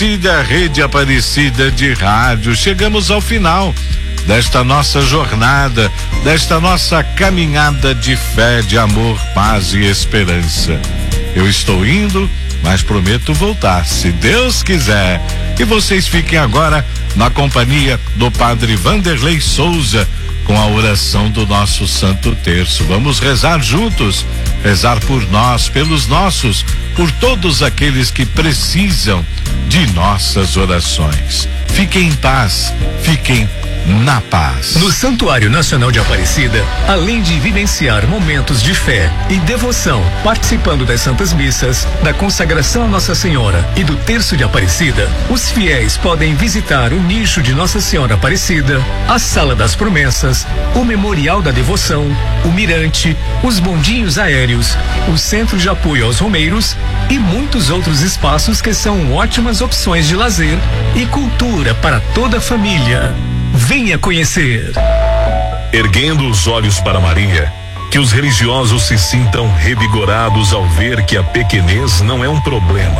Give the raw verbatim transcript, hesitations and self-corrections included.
da Rede Aparecida de Rádio. Chegamos ao final desta nossa jornada, desta nossa caminhada de fé, de amor, paz e esperança. Eu estou indo, mas prometo voltar, se Deus quiser. E vocês fiquem agora na companhia do Padre Vanderlei Souza, com a oração do nosso Santo Terço. Vamos rezar juntos, rezar por nós, pelos nossos, por todos aqueles que precisam de nossas orações. Fiquem em paz, fiquem na paz. No Santuário Nacional de Aparecida, além de vivenciar momentos de fé e devoção, participando das Santas Missas, da consagração a Nossa Senhora e do Terço de Aparecida, os fiéis podem visitar o nicho de Nossa Senhora Aparecida, a Sala das Promessas, o Memorial da Devoção, o Mirante, os bondinhos aéreos, o Centro de Apoio aos Romeiros e muitos outros espaços que são ótimas opções de lazer e cultura para toda a família. Venha conhecer. Erguendo os olhos para Maria, que os religiosos se sintam revigorados ao ver que a pequenez não é um problema,